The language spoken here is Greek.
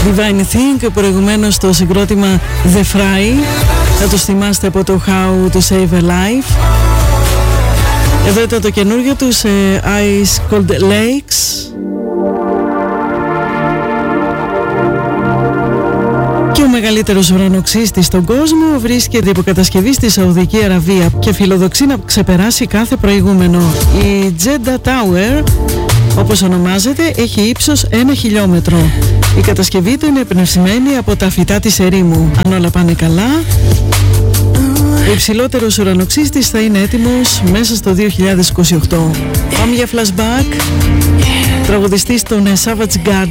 Divine Thing, προηγουμένως το συγκρότημα The Fry, θα τους θυμάστε από το How to Save a Life. Εδώ ήταν το καινούργιο τους Ice Cold Lakes. Και ο μεγαλύτερος ουρανοξύστης στον κόσμο βρίσκεται υποκατασκευή στη Σαουδική Αραβία και φιλοδοξεί να ξεπεράσει κάθε προηγούμενο. Η Jeddah Tower, όπως ονομάζεται, έχει ύψος 1 χιλιόμετρο. Η κατασκευή του είναι εμπνευσμένη από τα φυτά της ερήμου. Αν όλα πάνε καλά, ο υψηλότερος ουρανοξύστης θα είναι έτοιμος μέσα στο 2028. Πάμε για flashback. Τραγουδιστής των Savage Garden